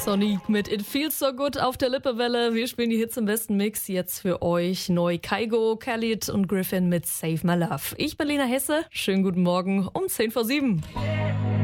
Sonic mit It Feels So Good auf der Lippewelle. Wir spielen die Hits im besten Mix. Jetzt für euch neu Kygo, Khalid und Griffin mit Save My Love. Ich bin Lena Hesse. Schönen guten Morgen um 6:50.